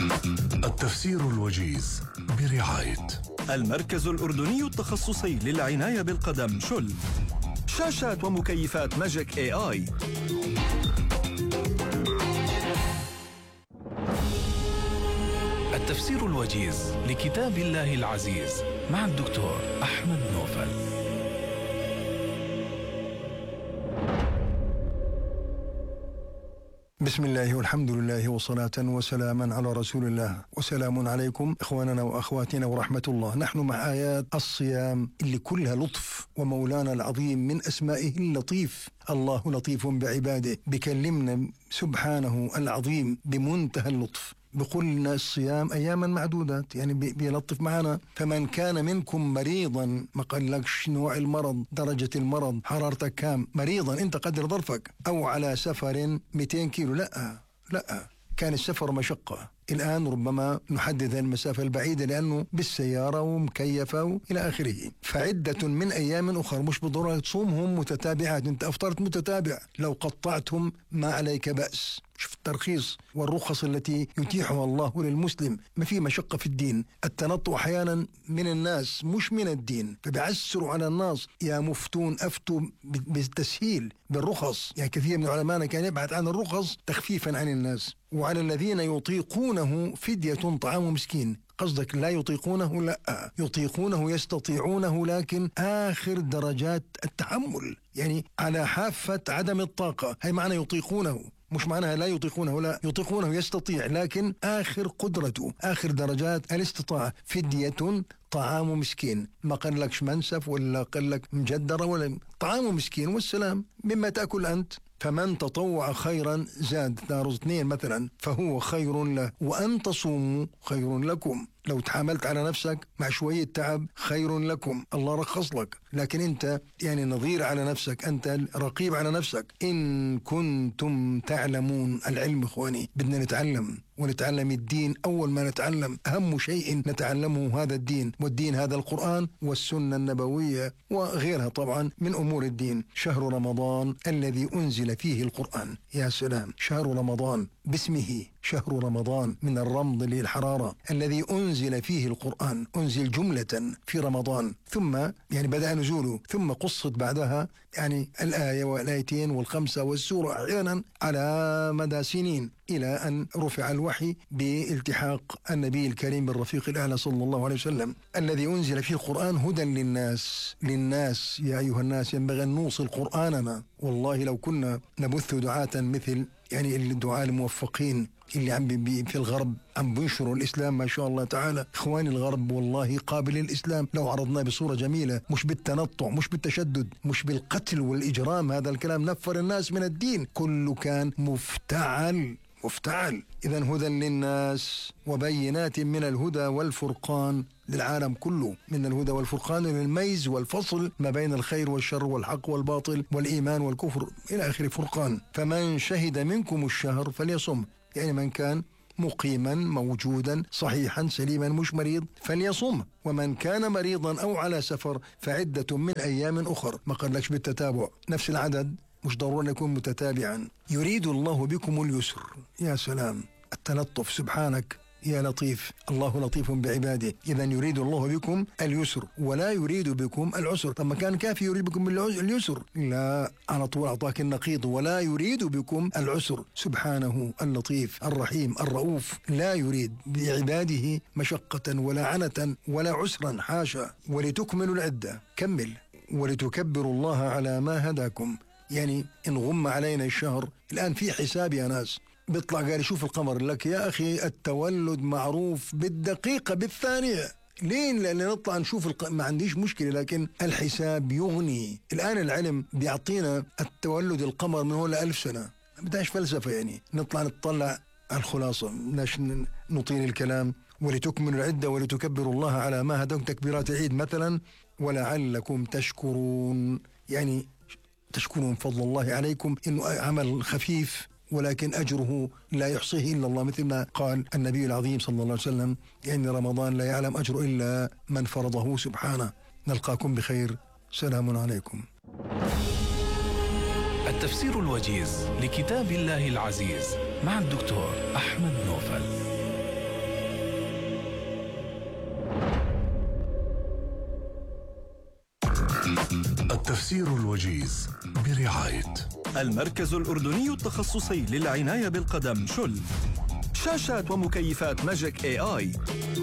التفسير الوجيز برعاية المركز الأردني التخصصي للعناية بالقدم شل. شاشات ومكيفات ماجيك AI. التفسير الوجيز لكتاب الله العزيز مع الدكتور أحمد نوفل. بسم الله والحمد لله وصلاة وسلاما على رسول الله، وسلام عليكم إخواننا وأخواتنا ورحمة الله. نحن مع آيات الصيام اللي كلها لطف، ومولانا العظيم من أسمائه اللطيف، الله لطيف بعباده، بكلمنا سبحانه العظيم بمنتهى اللطف، بقول لنا الصيام أياما معدودات، يعني بيلطف معنا. فمن كان منكم مريضا، ما قالكش نوع المرض، درجة المرض، حرارتك كام، مريضا انت قدر ظرفك، أو على سفر 200 كيلو، لا كان السفر مشقة. الآن ربما نحدد المسافة البعيدة لأنه بالسيارة ومكيفة وإلى آخره. فعدة من أيام أخرى، مش بالضرورة تصومهم متتابعات، أنت أفطرت متتابع، لو قطعتهم ما عليك بأس. شوف الترخيص والرخص التي يتيحها الله للمسلم، ما في مشقة في الدين. التنطع أحيانا من الناس مش من الدين، فبيعسروا على الناس. يا مفتون أفتوا بالتسهيل بالرخص، يعني كثير من علماءنا كان يبحث عن الرخص تخفيفا عن الناس. وعلى الذين يطيقونه فدية طعام مسكين. قصدك لا يطيقونه؟ لا، يطيقونه، يستطيعونه، لكن آخر درجات التحمل، يعني على حافة عدم الطاقة. هي معنى يطيقونه، مش معناها لا يطيقونه، لا، يطيقونه يستطيع، لكن آخر قدرته، آخر درجات الاستطاعة. فدية طعام مسكين، ما قال لكش منسف ولا قال لك مجدرة، ولا طعام مسكين والسلام، مما تأكل أنت. فمن تطوع خيرا زاد، دارز 2 مثلا، فهو خير له، وأن تصوموا خير لكم. لو تحاملت على نفسك مع شوية تعب خير لكم، الله رخص لك، لكن أنت يعني نظير على نفسك، أنت رقيب على نفسك. إن كنتم تعلمون، العلم إخواني بدنا نتعلم، ونتعلم الدين. أول ما نتعلم أهم شيء نتعلمه هذا الدين، والدين هذا القرآن والسنة النبوية وغيرها طبعا من أمور الدين. شهر رمضان الذي أنزل فيه القرآن، يا سلام، شهر رمضان باسمه شهر رمضان، من الرمض للحرارة، الذي أنزل فيه القرآن، أنزل جملة في رمضان، ثم يعني بدأ نزوله، ثم قصت بعدها يعني الآية والآيتين والخمسة والسورة أحيانا على مدى سنين، إلى أن رفع الوحي بالتحاق النبي الكريم بالرفيق الأعلى صلى الله عليه وسلم. الذي أنزل فيه القرآن هدى للناس يا أيها الناس ينبغي أن نوصل قرآننا. والله لو كنا نبث دعاة مثل يعني الدعاء الموفقين اللي عم في الغرب عم بينشروا الإسلام ما شاء الله تعالى. إخواني الغرب والله قابل للإسلام لو عرضناه بصورة جميلة، مش بالتنطع، مش بالتشدد، مش بالقتل والإجرام. هذا الكلام نفر الناس من الدين، كله كان مفتعل. إذن هدى للناس وبينات من الهدى والفرقان للعالم كله، من الهدى والفرقان للميز والفصل ما بين الخير والشر والحق والباطل والإيمان والكفر إلى آخر فرقان. فمن شهد منكم الشهر فليصم، يعني من كان مقيما موجودا صحيحا سليما مش مريض فليصم، ومن كان مريضا أو على سفر فعدة من أيام أخر. ما قالكش بالتتابع، نفس العدد، مش ضروري يكون متتابعا. يريد الله بكم اليسر، يا سلام، التلطف، سبحانك يا لطيف، الله لطيف بعباده. إذن يريد الله بكم اليسر ولا يريد بكم العسر. طب ما كان كافي يريد بكم اليسر، لا، على طول أعطاك النقيض، ولا يريد بكم العسر. سبحانه اللطيف الرحيم الرؤوف، لا يريد بعباده مشقة ولا عنة ولا عسرا، حاشا. ولتكملوا العدة، كمل، ولتكبروا الله على ما هداكم. يعني إن غم علينا الشهر الآن في حساب يا ناس، بيطلع قال شوف القمر، لك يا أخي التولد معروف بالدقيقة بالثانية. لين؟ لأن نطلع نشوف ما عنديش مشكلة، لكن الحساب يغني. الآن العلم بيعطينا التولد القمر من هو ل1000 سنة، ما بدهاش فلسفة، يعني نطلع نطلع الخلاصة، بدناش نطيل الكلام. ولتكملوا العدة ولتكبروا الله على ما هداكم، تكبيرات العيد مثلا. ولعلكم تشكرون، يعني تشكرون فضل الله عليكم، إنه عمل خفيف ولكن أجره لا يحصيه إلا الله، مثل ما قال النبي العظيم صلى الله عليه وسلم: يعني رمضان لا يعلم أجره إلا من فرضه سبحانه. نلقاكم بخير، سلام عليكم. التفسير الوجيز لكتاب الله العزيز مع الدكتور أحمد نوفل. تفسير الوجيز برعاية المركز الأردني التخصصي للعناية بالقدم شل. شاشات ومكيفات ماجيك AI.